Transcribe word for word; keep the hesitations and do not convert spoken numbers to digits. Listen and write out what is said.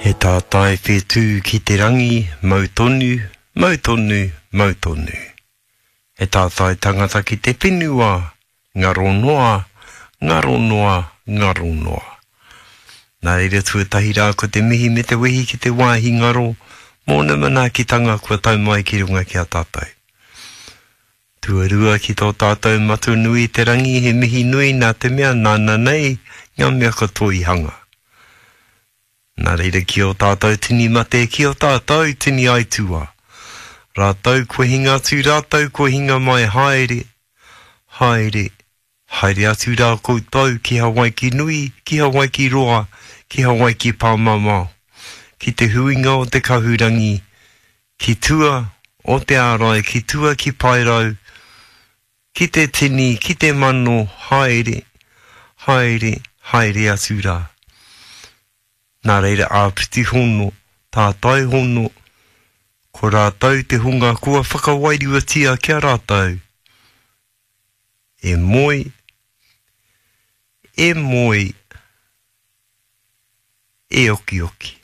He tātai whetū ki te rangi, mau tonu, mau tonu, mau tonu. He tātai tangata ki te whenua, ngaro noa, ngaro noa, ngaro noa. Nā reira tuatahi rā ko te mihi me te wehi ki te wāhi ngaro, mōna mana ki tanga kua tau mai ki runga ki a tātai. Tuarua ki tō tātou matu nui te rangi, he mihi nui nā te mea nāna nei, ngā mea ko toi hanga. Nā reira ki o tātou tini mate, ki o tātou tini aitua. Rātou kua hinga atu, rātou kua hinga mai haere, haere, haere atu rā koutou ki Hawaii ki nui, ki Hawaii ki roa, ki Hawaii ki pāmamau. Ki te huinga o te kahurangi, ki tua o te ārai, ki tua ki pairau, ki te tini, ki te mano, haere, haere, haere atu rā. Nā reira āpiti hono, tātai hono, ko rātou te hunga kua whakawairiwatia kia rātou. E moi, e moi, e oki oki.